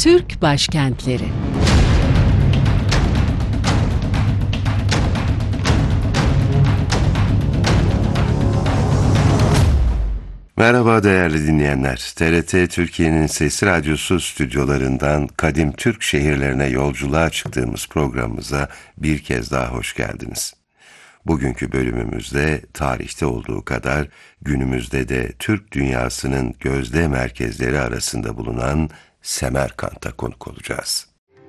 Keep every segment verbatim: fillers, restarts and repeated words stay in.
Türk Başkentleri. Merhaba değerli dinleyenler. T R T Türkiye'nin Sesi Radyosu stüdyolarından kadim Türk şehirlerine yolculuğa çıktığımız programımıza bir kez daha hoş geldiniz. Bugünkü bölümümüzde tarihte olduğu kadar günümüzde de Türk dünyasının gözde merkezleri arasında bulunan Semerkant'a konuk olacağız.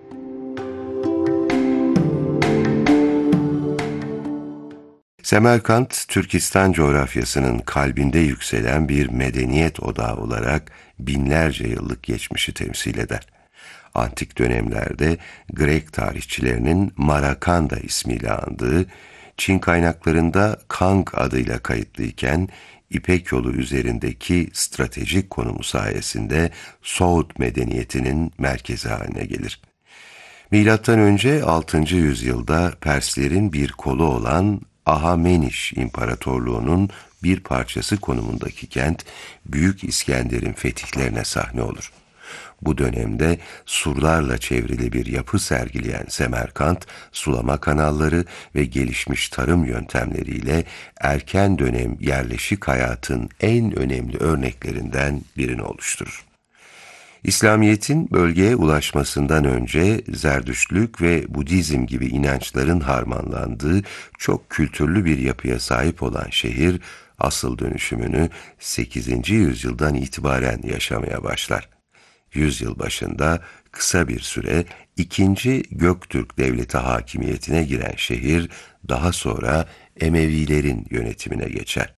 Semerkant, Türkistan coğrafyasının kalbinde yükselen bir medeniyet odağı olarak binlerce yıllık geçmişi temsil eder. Antik dönemlerde Grek tarihçilerinin Marakanda ismiyle andığı, Çin kaynaklarında Kang adıyla kayıtlıyken, İpek yolu üzerindeki stratejik konumu sayesinde Soğut medeniyetinin merkezi haline gelir. Milattan önce altıncı yüzyılda Perslerin bir kolu olan Ahameniş İmparatorluğu'nun bir parçası konumundaki kent, Büyük İskender'in fetihlerine sahne olur. Bu dönemde surlarla çevrili bir yapı sergileyen Semerkant, sulama kanalları ve gelişmiş tarım yöntemleriyle erken dönem yerleşik hayatın en önemli örneklerinden birini oluşturur. İslamiyet'in bölgeye ulaşmasından önce Zerdüştlük ve Budizm gibi inançların harmanlandığı çok kültürlü bir yapıya sahip olan şehir, asıl dönüşümünü sekizinci yüzyıldan itibaren yaşamaya başlar. Yüzyıl başında kısa bir süre ikinci Göktürk Devleti hakimiyetine giren şehir, daha sonra Emevilerin yönetimine geçer.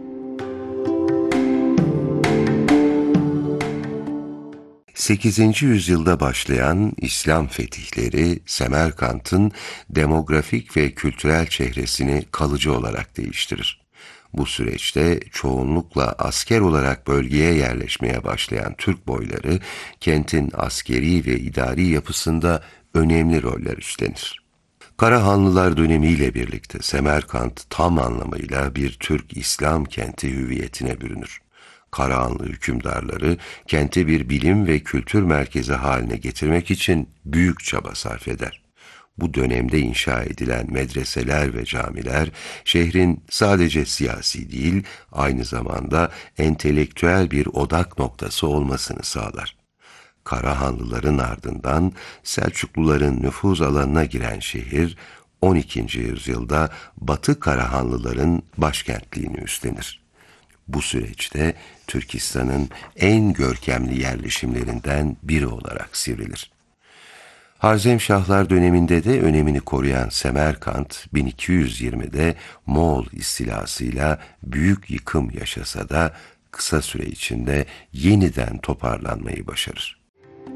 sekizinci yüzyılda başlayan İslam fetihleri Semerkant'ın demografik ve kültürel çehresini kalıcı olarak değiştirir. Bu süreçte çoğunlukla asker olarak bölgeye yerleşmeye başlayan Türk boyları kentin askeri ve idari yapısında önemli roller üstlenir. Karahanlılar dönemiyle birlikte Semerkant tam anlamıyla bir Türk İslam kenti hüviyetine bürünür. Karahanlı hükümdarları kenti bir bilim ve kültür merkezi haline getirmek için büyük çaba sarf eder. Bu dönemde inşa edilen medreseler ve camiler şehrin sadece siyasi değil, aynı zamanda entelektüel bir odak noktası olmasını sağlar. Karahanlıların ardından Selçukluların nüfuz alanına giren şehir, on ikinci yüzyılda Batı Karahanlıların başkentliğini üstlenir. Bu süreçte Türkistan'ın en görkemli yerleşimlerinden biri olarak sivrilir. Harzemşahlar döneminde de önemini koruyan Semerkant, bin iki yüz yirmide Moğol istilasıyla büyük yıkım yaşasa da kısa süre içinde yeniden toparlanmayı başarır.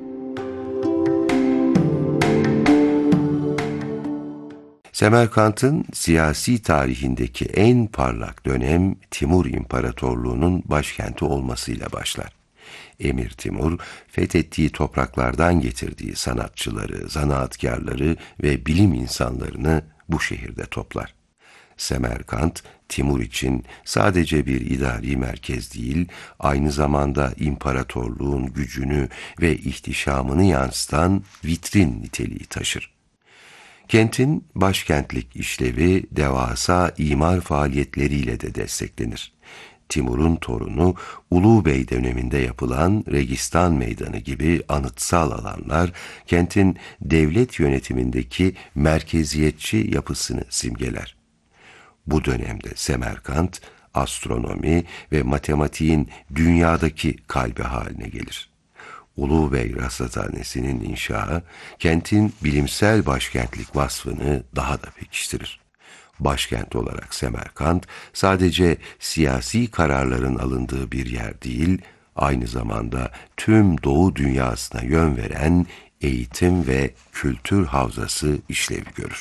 Semerkant'ın siyasi tarihindeki en parlak dönem Timur İmparatorluğu'nun başkenti olmasıyla başlar. Emir Timur, fethettiği topraklardan getirdiği sanatçıları, zanaatkarları ve bilim insanlarını bu şehirde toplar. Semerkant, Timur için sadece bir idari merkez değil, aynı zamanda imparatorluğun gücünü ve ihtişamını yansıtan vitrin niteliği taşır. Kentin başkentlik işlevi devasa imar faaliyetleriyle de desteklenir. Timur'un torunu Ulubey döneminde yapılan Registan Meydanı gibi anıtsal alanlar kentin devlet yönetimindeki merkeziyetçi yapısını simgeler. Bu dönemde Semerkant, astronomi ve matematiğin dünyadaki kalbi haline gelir. Ulubey Rasathanesi'nin inşaı, kentin bilimsel başkentlik vasfını daha da pekiştirir. Başkent olarak Semerkant, sadece siyasi kararların alındığı bir yer değil, aynı zamanda tüm Doğu dünyasına yön veren eğitim ve kültür havzası işlevi görür.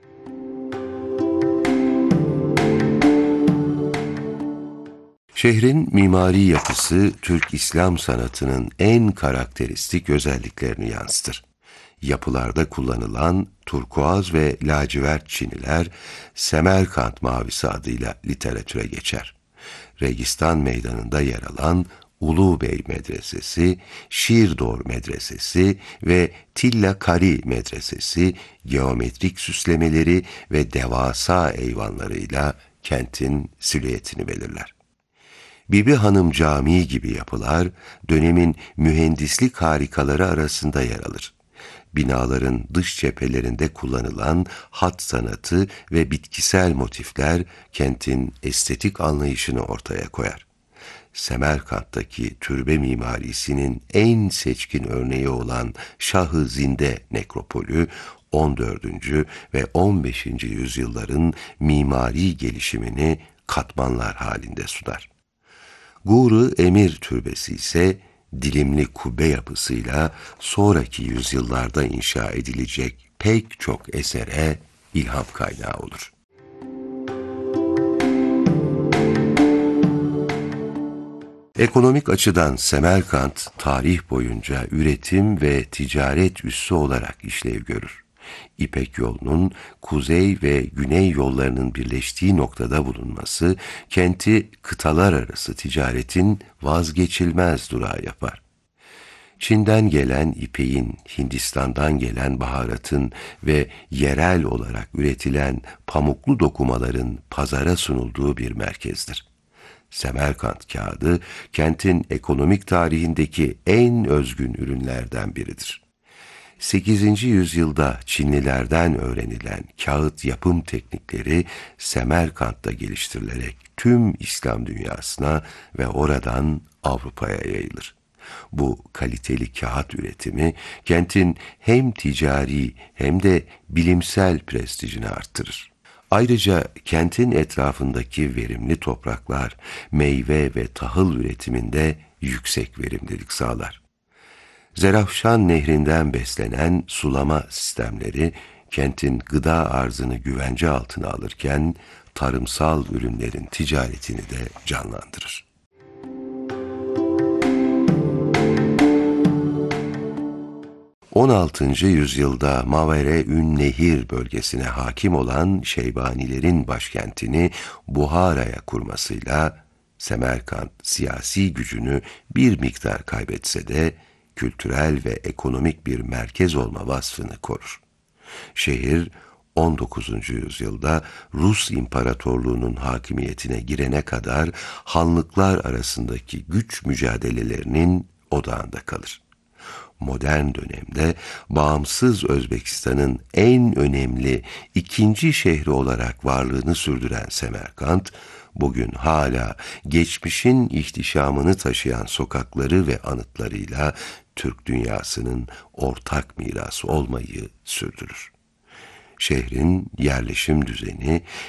Şehrin mimari yapısı Türk İslam sanatının en karakteristik özelliklerini yansıtır. Yapılarda kullanılan turkuaz ve lacivert çiniler Semerkant mavisi adıyla literatüre geçer. Registan Meydanı'nda yer alan Ulubey Medresesi, Şirdor Medresesi ve Tilla Kari Medresesi geometrik süslemeleri ve devasa eyvanlarıyla kentin silüetini belirler. Bibi Hanım Camii gibi yapılar dönemin mühendislik harikaları arasında yer alır. Binaların dış cephelerinde kullanılan hat sanatı ve bitkisel motifler kentin estetik anlayışını ortaya koyar. Semerkant'taki türbe mimarisinin en seçkin örneği olan Şah-ı Zinde Nekropolü, on dördüncü ve on beşinci yüzyılların mimari gelişimini katmanlar halinde sunar. Gur-ı Emir Türbesi ise dilimli kubbe yapısıyla sonraki yüzyıllarda inşa edilecek pek çok esere ilham kaynağı olur. Ekonomik açıdan Semerkant, tarih boyunca üretim ve ticaret üssü olarak işlev görür. İpek yolunun kuzey ve güney yollarının birleştiği noktada bulunması, kenti kıtalar arası ticaretin vazgeçilmez durağı yapar. Çin'den gelen ipeğin, Hindistan'dan gelen baharatın ve yerel olarak üretilen pamuklu dokumaların pazara sunulduğu bir merkezdir. Semerkant kağıdı, kentin ekonomik tarihindeki en özgün ürünlerden biridir. sekizinci yüzyılda Çinlilerden öğrenilen kağıt yapım teknikleri Semerkant'ta geliştirilerek tüm İslam dünyasına ve oradan Avrupa'ya yayılır. Bu kaliteli kağıt üretimi kentin hem ticari hem de bilimsel prestijini arttırır. Ayrıca kentin etrafındaki verimli topraklar, meyve ve tahıl üretiminde yüksek verimlilik sağlar. Zerafşan Nehri'nden beslenen sulama sistemleri, kentin gıda arzını güvence altına alırken, tarımsal ürünlerin ticaretini de canlandırır. on altıncı yüzyılda Mavere-ün Nehir bölgesine hakim olan Şeybanilerin başkentini Buhara'ya kurmasıyla Semerkant siyasi gücünü bir miktar kaybetse de kültürel ve ekonomik bir merkez olma vasfını korur. Şehir on dokuzuncu yüzyılda Rus İmparatorluğu'nun hakimiyetine girene kadar hanlıklar arasındaki güç mücadelelerinin odağında kalır. Modern dönemde bağımsız Özbekistan'ın en önemli ikinci şehri olarak varlığını sürdüren Semerkant, bugün hala geçmişin ihtişamını taşıyan sokakları ve anıtlarıyla Türk dünyasının ortak mirası olmayı sürdürür. Şehrin yerleşim düzeni,